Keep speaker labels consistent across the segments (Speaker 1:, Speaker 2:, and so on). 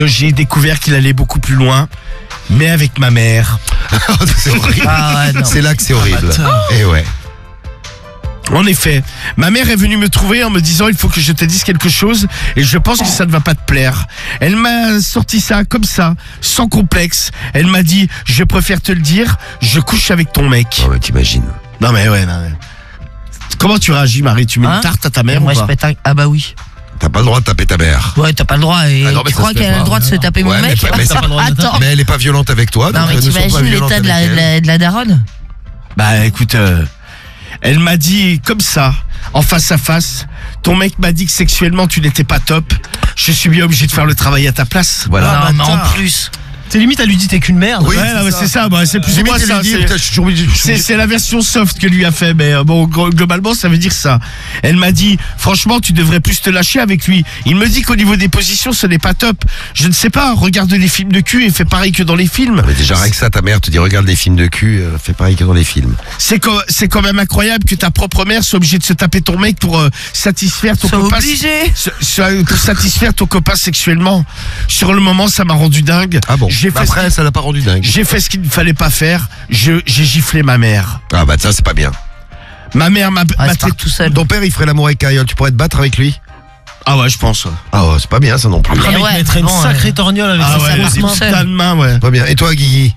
Speaker 1: J'ai découvert qu'il allait beaucoup plus loin, mais avec ma mère.
Speaker 2: C'est horrible.
Speaker 3: Ah ouais, non.
Speaker 2: C'est là que c'est horrible. Et ouais.
Speaker 1: En effet, ma mère est venue me trouver en me disant il faut que je te dise quelque chose et je pense que ça ne va pas te plaire. Elle m'a sorti ça comme ça, sans complexe. Elle m'a dit je préfère te le dire, je couche avec ton mec.
Speaker 2: Oh, mais t'imagines.
Speaker 1: Non mais ouais, non, mais... Comment tu réagis, Marie? Tu mets une tarte à ta mère
Speaker 3: Moi
Speaker 1: ou
Speaker 3: je
Speaker 1: pas?
Speaker 3: pète un... Ah bah oui.
Speaker 2: T'as pas le droit de taper ta mère.
Speaker 3: Ouais, t'as pas le droit. Et
Speaker 2: Ah non, mais
Speaker 3: tu
Speaker 2: ça
Speaker 3: crois
Speaker 2: se fait
Speaker 3: qu'elle a
Speaker 2: pas.
Speaker 3: le droit de se taper mon
Speaker 2: Ouais,
Speaker 3: mec?
Speaker 2: mais t'as pas le droit de
Speaker 3: Attends.
Speaker 2: Mais elle est pas violente avec toi.
Speaker 3: Non
Speaker 2: donc
Speaker 3: mais
Speaker 2: ne sois pas
Speaker 3: t'imagines
Speaker 2: violente
Speaker 3: l'état
Speaker 2: avec elle.
Speaker 3: de la daronne?
Speaker 1: Bah écoute, elle m'a dit comme ça, en face à face, ton mec m'a dit que sexuellement tu n'étais pas top. Je suis bien obligé de faire le travail à ta place.
Speaker 2: Voilà.
Speaker 3: Non, mais en plus.
Speaker 4: C'est limite, elle lui dit t'es qu'une merde.
Speaker 2: Oui,
Speaker 1: Ouais, non, mais c'est ça, bah, c'est plus ou moins ça. C'est la version soft que lui a fait, mais bon, globalement, ça veut dire ça. Elle m'a dit, franchement, tu devrais plus te lâcher avec lui. Il me dit qu'au niveau des positions, ce n'est pas top. Je ne sais pas, regarde les films de cul et fais pareil que dans les films.
Speaker 2: Mais déjà, avec ça, ta mère te dit regarde des films de cul, fais pareil que dans les films.
Speaker 1: C'est quand même incroyable que ta propre mère soit obligée de se taper ton mec pour satisfaire ton
Speaker 3: C'est
Speaker 1: copain.
Speaker 3: obligé.
Speaker 1: Pour satisfaire ton copain sexuellement. Sur le moment, ça m'a rendu dingue.
Speaker 2: Ah bon.
Speaker 1: J'ai fait
Speaker 2: Après, ça l'a pas rendu dingue.
Speaker 1: J'ai fait ce qu'il ne fallait pas faire. J'ai giflé ma mère.
Speaker 2: Ah bah ça, c'est pas bien.
Speaker 1: Ma mère m'a
Speaker 3: Ah, c'est pas tout seul.
Speaker 2: Ton père, il ferait l'amour avec Cariole. Tu pourrais te battre avec lui?
Speaker 1: Ah ouais, je pense.
Speaker 2: Ah ouais, c'est pas bien ça non plus.
Speaker 3: Après,
Speaker 4: Il
Speaker 3: ouais,
Speaker 4: mettrait une
Speaker 3: bon,
Speaker 4: sacrée torgnole avec
Speaker 1: Ah
Speaker 4: ses
Speaker 1: ouais,
Speaker 4: grosses
Speaker 1: des
Speaker 4: mains.
Speaker 1: putains de mains, ouais.
Speaker 2: Pas bien. Et toi, Guigui?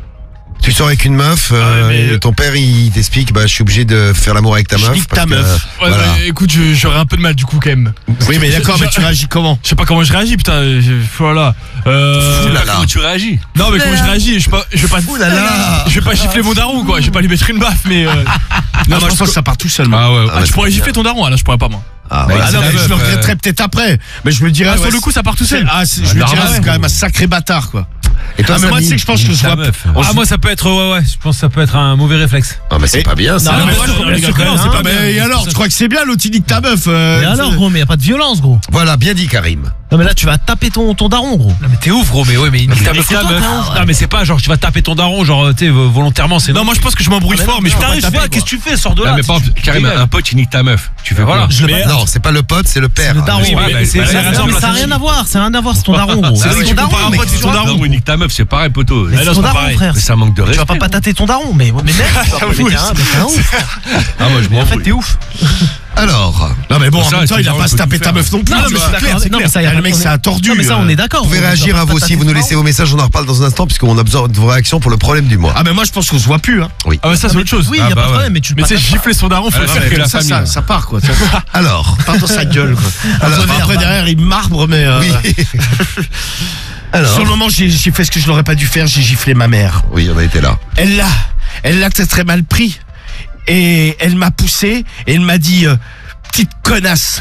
Speaker 2: Tu sors avec une meuf,
Speaker 5: mais-
Speaker 2: et ton père il t'explique bah je suis obligé de faire l'amour avec ta
Speaker 1: Je
Speaker 2: meuf.
Speaker 1: nique ta
Speaker 2: parce que,
Speaker 1: meuf.
Speaker 5: Ouais,
Speaker 2: voilà.
Speaker 5: bah, écoute, j'aurais un peu de mal du coup quand même.
Speaker 1: Oui, mais d'accord, mais tu réagis comment?
Speaker 5: Je sais pas comment je réagis, putain. Voilà.
Speaker 2: Oulala.
Speaker 5: Comment tu réagis? Non, mais comment je réagis? Je vais pas.
Speaker 2: Oulala.
Speaker 5: Je vais pas gifler mon daron, quoi. Je vais pas lui mettre une baffe, mais.
Speaker 1: Non, moi je pense que ça part tout seul. moi.
Speaker 5: Ah ouais.
Speaker 2: Ah,
Speaker 5: Je pourrais gifler ton daron, là, je pourrais pas moi.
Speaker 2: Ah,
Speaker 1: Ah
Speaker 2: ouais,
Speaker 1: non, mais
Speaker 2: c'est la
Speaker 1: je le
Speaker 2: meuf,
Speaker 1: regretterai peut-être après. Mais je me dirais.
Speaker 5: Sur le coup, ça part tout seul.
Speaker 1: Je me dirais, c'est quand même un sacré bâtard, quoi.
Speaker 2: Et toi,
Speaker 1: Ah, mais moi, tu sais que je pense que je vois.
Speaker 6: Ah, moi, ça peut être, ouais, je pense que ça peut être un mauvais réflexe.
Speaker 2: Ah, mais c'est pas bien ça.
Speaker 4: Non, mais
Speaker 5: moi,
Speaker 4: sûr,
Speaker 5: je-
Speaker 4: bien sûr que non,
Speaker 5: Ah,
Speaker 4: c'est pas bien.
Speaker 1: Mais et alors, tu crois que c'est bien l'autre, il nique ta meuf?
Speaker 4: Mais alors, gros, mais y a pas de violence, gros.
Speaker 2: Voilà, bien dit Karim.
Speaker 4: Non, mais là, tu vas taper ton daron, gros.
Speaker 6: Non, mais t'es ouf, gros, mais ouais, mais ta meuf. Non, mais c'est pas genre, tu vas taper ton daron, genre, tu sais, volontairement, c'est
Speaker 5: Non, moi je pense que je m'embrouille fort, mais je peux pas
Speaker 4: T'arrives
Speaker 5: taper.
Speaker 4: pas, qu'est-ce que tu fais? Sors de là.
Speaker 6: Non, mais pas, Karim, un pote, il nique ta meuf. Tu fais voilà.
Speaker 2: Non, c'est pas le pote, c'est le père.
Speaker 4: Le daron.
Speaker 6: Oui, mais
Speaker 4: Ouais,
Speaker 6: c'est-
Speaker 4: mais
Speaker 6: ça
Speaker 4: ça
Speaker 6: ressemble à
Speaker 4: n'a
Speaker 6: ça.
Speaker 4: rien à voir, c'est ton daron, gros.
Speaker 6: Ah oui,
Speaker 4: C'est
Speaker 6: tu
Speaker 4: ton daron,
Speaker 6: compares un
Speaker 4: mec,
Speaker 6: pote,
Speaker 4: c'est
Speaker 6: c'est
Speaker 4: ton
Speaker 6: ton
Speaker 4: daron.
Speaker 6: daron, il nique ta meuf, c'est pareil, poteau.
Speaker 4: Mais c'est
Speaker 6: Là,
Speaker 4: ton
Speaker 6: c'est
Speaker 4: daron,
Speaker 6: pareil.
Speaker 4: frère.
Speaker 6: Mais c'est un manque de
Speaker 4: Tu
Speaker 6: respect.
Speaker 4: vas pas tâter ton daron, mais mec, t'es un ouf.
Speaker 6: Ah, moi, je m'en
Speaker 4: En fait,
Speaker 6: fous.
Speaker 4: t'es ouf.
Speaker 2: Alors,
Speaker 1: Non, mais bon,
Speaker 6: Ça,
Speaker 1: en même temps,
Speaker 6: c'est
Speaker 1: il a
Speaker 6: genre,
Speaker 1: pas
Speaker 6: il
Speaker 1: se
Speaker 6: faut
Speaker 1: taper
Speaker 6: tout
Speaker 1: ta
Speaker 6: faire.
Speaker 1: meuf non plus.
Speaker 4: Non,
Speaker 1: tu
Speaker 4: mais
Speaker 1: vois.
Speaker 4: c'est clair, non, mais ça, y a
Speaker 1: Le mec, c'est un tordu.
Speaker 4: Non, mais ça, on est d'accord.
Speaker 2: vous pouvez réagir à vous aussi, vous nous laissez vos messages, on en reparle dans un instant puisqu'on a besoin de vos réactions pour le problème du mois.
Speaker 1: Ah, mais moi, je pense qu'on se voit plus, hein.
Speaker 5: Ah, bah ça, c'est autre chose.
Speaker 4: Oui,
Speaker 6: Ah,
Speaker 4: y a
Speaker 6: bah
Speaker 4: pas de
Speaker 6: ouais.
Speaker 4: problème, mais tu le
Speaker 5: Mais tu sais,
Speaker 4: patates.
Speaker 5: gifler son daron, faut le
Speaker 6: Ouais,
Speaker 5: faire.
Speaker 6: ouais.
Speaker 1: Comme
Speaker 6: la famille,
Speaker 1: ça part, quoi.
Speaker 2: Alors,
Speaker 1: Part dans sa gueule, quoi.
Speaker 2: Alors,
Speaker 1: Après, derrière, il marbre, mais.
Speaker 2: oui. Alors,
Speaker 1: Sur le moment, j'ai fait ce que je n'aurais pas dû faire, j'ai giflé ma mère.
Speaker 2: oui, on a été là.
Speaker 1: Elle l'a très très mal pris. Et elle m'a poussé et elle m'a dit petite connasse.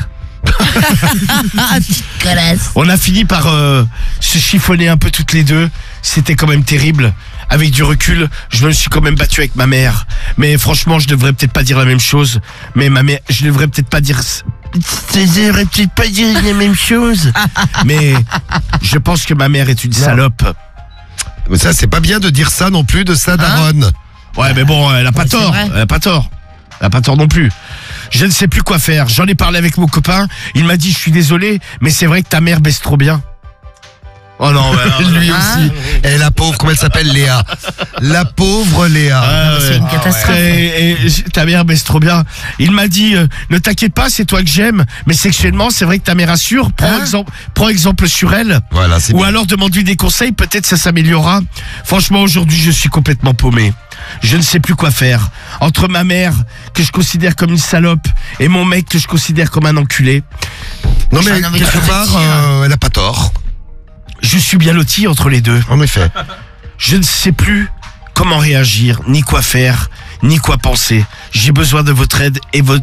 Speaker 3: Ah, petite connasse.
Speaker 1: On a fini par se chiffonner un peu toutes les deux. C'était quand même terrible. Avec du recul, je me suis quand même battu avec ma mère. Mais franchement, je devrais peut-être pas dire la même chose. Mais ma mère, je devrais peut-être pas dire. Je devrais peut-être pas dire la même chose. Mais je pense que ma mère est une salope.
Speaker 2: Mais ça, c'est pas bien de dire ça non plus de sa daronne.
Speaker 1: Ouais, mais bon, elle a pas
Speaker 3: Ouais, c'est
Speaker 1: tort.
Speaker 3: vrai.
Speaker 1: Elle a pas tort. Elle a pas tort non plus. Je ne sais plus quoi faire. J'en ai parlé avec mon copain. Il m'a dit, je suis désolé, mais c'est vrai que ta mère baisse trop bien. Oh non,
Speaker 2: Lui aussi. Et la pauvre, comment elle s'appelle, Léa. La pauvre Léa.
Speaker 3: C'est une catastrophe.
Speaker 1: Ta mère baisse trop bien. Il m'a dit, ne t'inquiète pas, c'est toi que j'aime, mais sexuellement, c'est vrai que ta mère assure. Prends exemple sur elle.
Speaker 2: Voilà, c'est
Speaker 1: Ou
Speaker 2: bien.
Speaker 1: alors demande-lui des conseils, peut-être ça s'améliorera. Franchement, aujourd'hui, je suis complètement paumé. Je ne sais plus quoi faire. Entre ma mère, que je considère comme une salope, et mon mec, que je considère comme un enculé,
Speaker 2: Non mais,
Speaker 3: Ah, non, mais
Speaker 2: quelque
Speaker 3: tu veux
Speaker 2: part,
Speaker 3: dire.
Speaker 2: elle a pas tort.
Speaker 1: je suis bien loti entre les deux.
Speaker 2: En effet.
Speaker 1: Je ne sais plus comment réagir, ni quoi faire, ni quoi penser. J'ai besoin de votre aide et de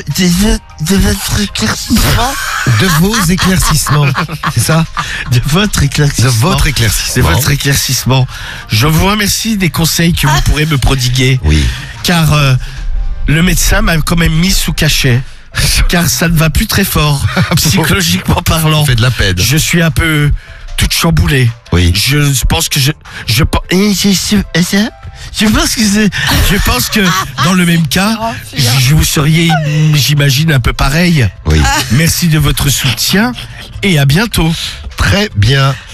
Speaker 1: votre éclaircissement.
Speaker 2: De vos éclaircissements. C'est ça?
Speaker 1: De votre
Speaker 2: De
Speaker 1: éclaircissement.
Speaker 2: votre
Speaker 1: De
Speaker 2: éclaircissement.
Speaker 1: votre éclaircissement. Je vous remercie des conseils que vous pourrez me prodiguer.
Speaker 2: Oui.
Speaker 1: Car le médecin m'a quand même mis sous cachet. Car ça ne va plus très fort, psychologiquement parlant.
Speaker 2: On fait de la peine.
Speaker 1: Je suis un peu toute chamboulée.
Speaker 2: Oui.
Speaker 1: Je pense que je pense que dans le même cas, vous seriez, j'imagine, un peu pareil.
Speaker 2: Oui.
Speaker 1: Merci de votre soutien et à bientôt.
Speaker 2: Très bien.